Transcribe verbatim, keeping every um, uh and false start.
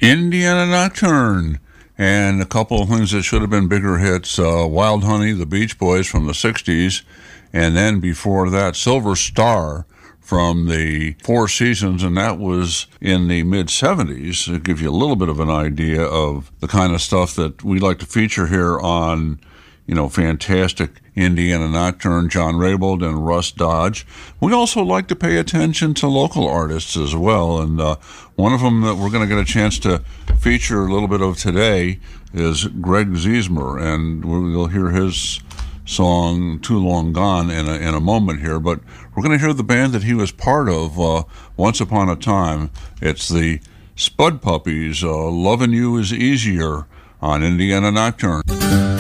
Indiana Nocturne, and a couple of things that should have been bigger hits, uh, Wild Honey, the Beach Boys from the sixties, and then before that, Silver Star from the Four Seasons, and that was in the mid-seventies. To give you a little bit of an idea of the kind of stuff that we like to feature here on, you know, fantastic Indiana Nocturne, John Raybould and Russ Dodge. We also like to pay attention to local artists as well, and uh, one of them that we're going to get a chance to feature a little bit of today is Greg Ziesmer, and we'll hear his song Too Long Gone in a, in a moment here, but we're going to hear the band that he was part of uh, once upon a time. It's the Spud Puppies, uh, Lovin' You Is Easier on Indiana Nocturne.